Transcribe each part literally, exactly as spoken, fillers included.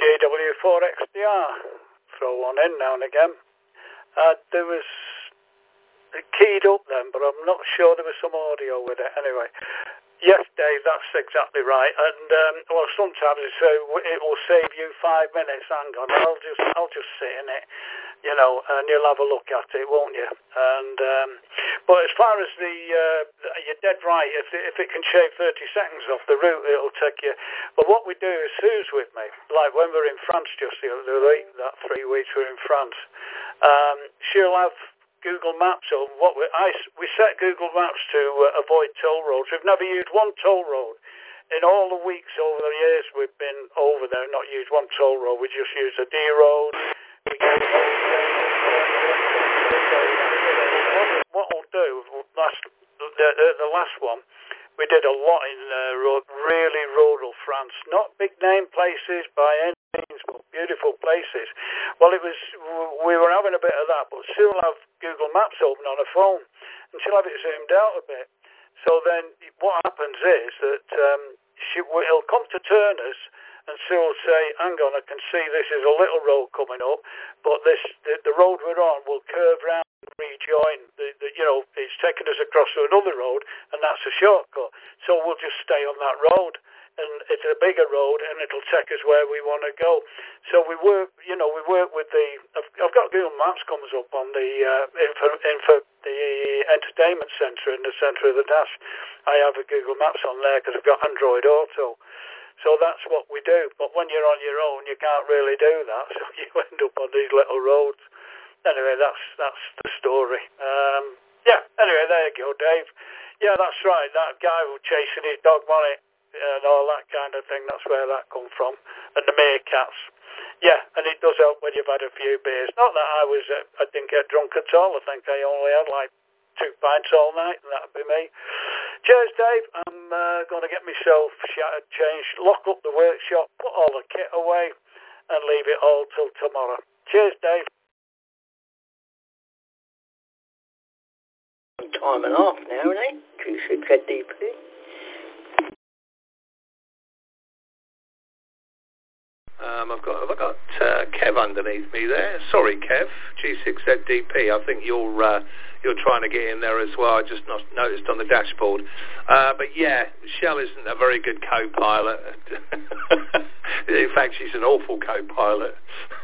W four X D R. Throw one in now and again. Uh, there was it keyed up then, but I'm not sure there was some audio with it. Anyway, yes, Dave, that's exactly right. And um, well, sometimes it, uh, it will save you five minutes. Hang on, I'll just I'll just sit in it, you know, and you'll have a look at it, won't you? And um, but as far as the uh, you're dead right. If it, if it can shave thirty seconds off the route, it'll take you. But what we do is Sue's with me. Like when we were in France just the other week, that three weeks we were in France. Um, she'll have Google Maps, or what we, I, we set Google Maps to uh, avoid toll roads. We've never used one toll road. In all the weeks over the years we've been over there, not used one toll road. We just use a D road. We go what we'll do, last, the, the, the last one, we did a lot in uh, road, really rural France. Not big name places by any means, but beautiful places. Well, it was, we were having a bit of that, but she'll have Google Maps open on her phone, and she'll have it zoomed out a bit. So then what happens is that um, she, it'll come to Turners, and Sue will say, hang on, I can see this is a little road coming up, but this the, the road we're on will curve round and rejoin. The, the, you know, it's taking us across to another road, and that's a shortcut. So we'll just stay on that road, and it's a bigger road, and it'll take us where we want to go. So we work, you know, we work with the, I've, I've got Google Maps comes up on the, uh, info, info, the entertainment centre in the centre of the dash. I have a Google Maps on there because I've got Android Auto. So that's what we do. But when you're on your own, you can't really do that. So you end up on these little roads. Anyway, that's that's the story. Um, yeah, anyway, there you go, Dave. Yeah, that's right. That guy who chasing his dog money and all that kind of thing, that's where that come from. And the meerkats. Yeah, and it does help when you've had a few beers. Not that I was, uh, I didn't get drunk at all. I think I only had like two pints all night, and that'd be me. Cheers, Dave. I'm uh, going to get myself shattered, changed, lock up the workshop, put all the kit away, and leave it all till tomorrow. Cheers, Dave. Time and a half now, isn't it? G six Z D P. Um, I've got, I've got uh, Kev underneath me there. Sorry, Kev. G six Z D P. I think you're uh, you're trying to get in there as well. I just not noticed on the dashboard. Uh, but yeah, Shell isn't a very good co-pilot. In fact, she's an awful co-pilot.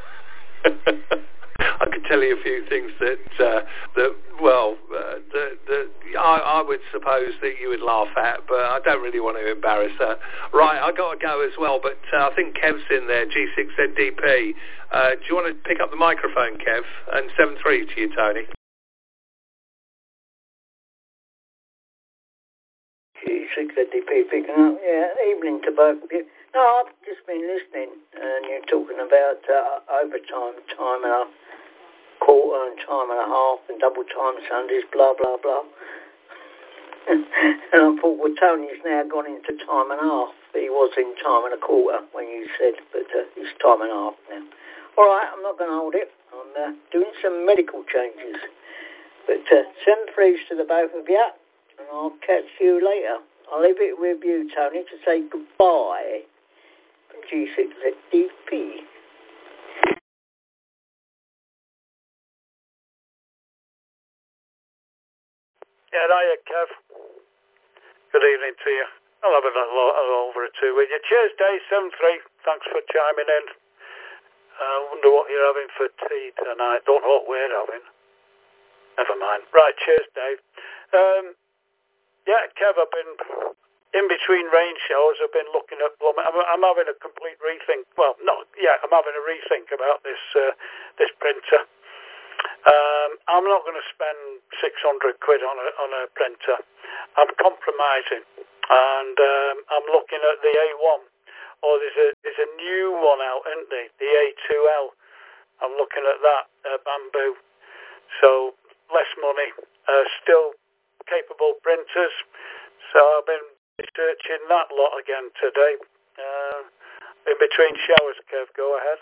I could tell you a few things that, uh, that well, uh, that, that I, I would suppose that you would laugh at, but I don't really want to embarrass her. Right, I got to go as well, but uh, I think Kev's in there, G six Z D P. Uh, do you want to pick up the microphone, Kev? And seven three to you, Tony. G six Z D P picking up, yeah, evening to both of you. No, I've just been listening, and you're talking about uh, overtime, time and a quarter and time and a half and double time Sundays, blah, blah, blah. And I thought, well, Tony's now gone into time and a half. He was in time and a quarter when you said, but uh, it's time and a half now. All right, I'm not going to hold it. I'm uh, doing some medical changes. But uh, send threes to the both of you, and I'll catch you later. I'll leave it with you, Tony, to say goodbye from G six Z D P. Yeah, hiya, Kev. Good evening to you. I'll have a little over it too with you. Cheers, Dave, seven three. Thanks for chiming in. I uh, wonder what you're having for tea tonight. Don't know what we're having. Never mind. Right, cheers, Dave. Um, yeah, Kev, I've been in between rain showers. I've been looking at plumbing. I'm, I'm having a complete rethink. Well, no, yeah, I'm having a rethink about this uh, this printer. Um, I'm not going to spend six hundred quid on a on a printer. I'm compromising, and um, I'm looking at the A one. Or there's a there's a new one out, isn't there? The A two L. I'm looking at that uh, bamboo. So less money, uh, still capable printers. So I've been researching that lot again today. Uh, in between showers, Kev, go ahead.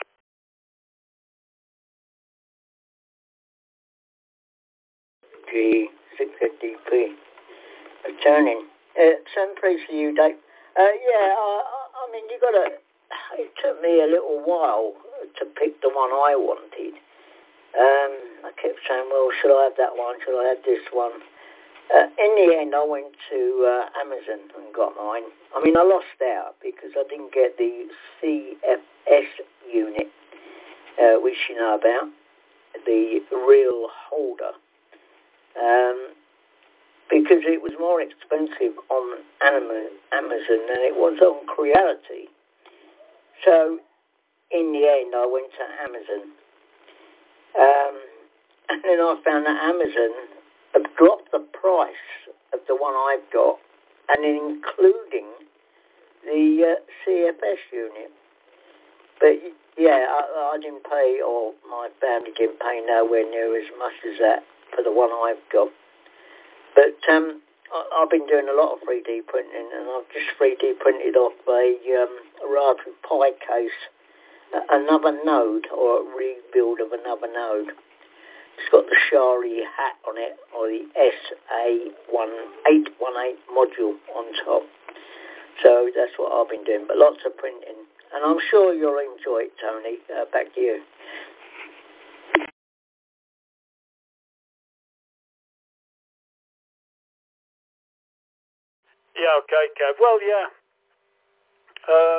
G six Z D P. Returning. Uh, send praise to you, Dave. Uh, yeah, I, I mean, you got to it took me a little while to pick the one I wanted. Um, I kept saying, well, should I have that one? Should I have this one? Uh, in the end, I went to uh, Amazon and got mine. I mean, I lost out because I didn't get the C F S unit, uh, which you know about, the real holder, um, because it was more expensive on Amazon than it was on Creality. So, in the end, I went to Amazon. Um, and then I found that Amazon have dropped the price of the one I've got, and including the uh, C F S unit. But yeah, I, I didn't pay, or my family didn't pay nowhere near as much as that for the one I've got. But um, I, I've been doing a lot of three D printing, and I've just three D printed off a, um, a Raspberry Pi case, another node, or a rebuild of another node. It's got the Shari hat on it, or the S A one eight one eight module on top. So that's what I've been doing, but lots of printing. And I'm sure you'll enjoy it, Tony. Uh, back to you. Yeah, okay, Kev. Well, yeah. Um,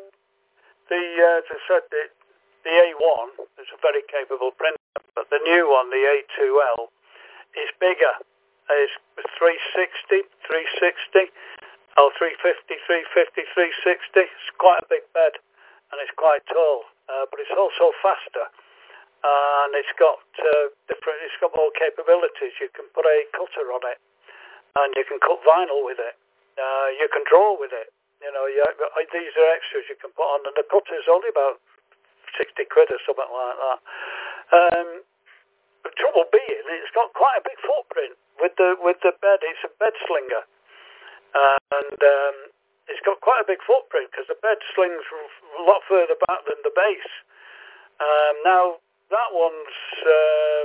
the, uh, as I said, the, the A one is a very capable printer, but the new one, the A two L, is bigger. It's three sixty, three sixty, or three fifty, three fifty, three sixty. It's quite a big bed, and it's quite tall, uh, but it's also faster, and it's got uh, different. It's got more capabilities. You can put a cutter on it, and you can cut vinyl with it. Uh, you can draw with it. You know, you, these are extras you can put on, and the cutter is only about sixty quid or something like that. Um, the trouble being, it's got quite a big footprint with the with the bed. It's a bed slinger, uh, and um, it's got quite a big footprint because the bed slings a lot further back than the base. Um, now that one's uh,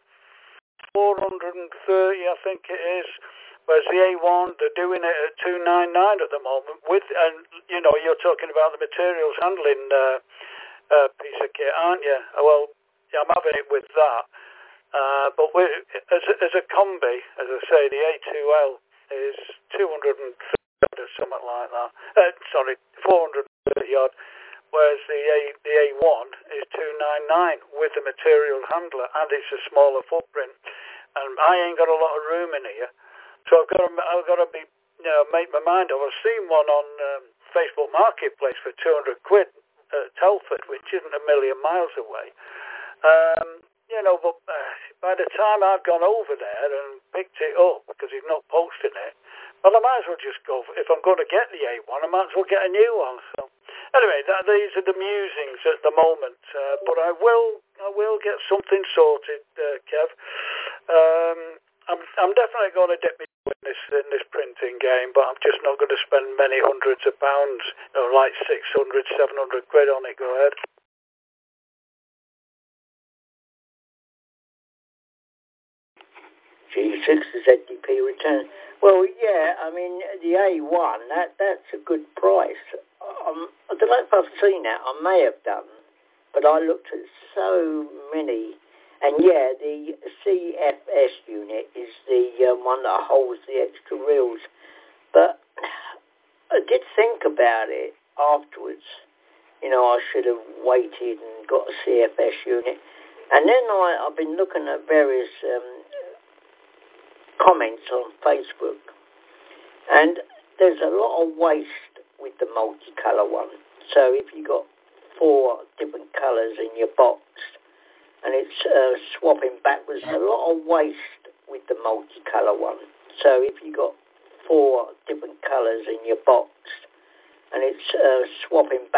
four hundred thirty, I think it is. Whereas the A one, they're doing it at two ninety-nine at the moment. With, and you know, you're talking about the materials handling uh, uh, piece of kit, aren't you? Well, yeah, I'm having it with that. Uh, but with, as, a, as a combi, as I say, the A two L is two hundred thirty or something like that. Uh, sorry, four hundred thirty odd. Whereas the A the A one is two ninety-nine with the material handler, and it's a smaller footprint. And I ain't got a lot of room in here. So I've got to, I've got to be, you know, make my mind up. I've seen one on um, Facebook Marketplace for two hundred quid at Telford, which isn't a million miles away. Um, you know, but uh, by the time I've gone over there and picked it up, because he's not posting it, well, I might as well just go, for, if I'm going to get the A one, I might as well get a new one. So anyway, that, these are the musings at the moment. Uh, but I will, I will get something sorted, uh, Kev. Um, I'm, I'm definitely going to dip me in this in this printing game, but I'm just not going to spend many hundreds of pounds, you know, like six hundred, seven hundred quid on it. Go ahead. G six Z D P return. Well, yeah, I mean, the A one, that that's a good price. Um, I don't know if I've seen that. I may have done, but I looked at so many. And yeah, the C F S unit is the uh, one that holds the extra reels. But I did think about it afterwards. You know, I should have waited and got a C F S unit. And then I, I've been looking at various um, comments on Facebook. And there's a lot of waste with the multicolour one. So if you got four different colours in your box, and it's uh, swapping backwards, a lot of waste with the multicolour one. So if you got four different colours in your box, and it's uh, swapping back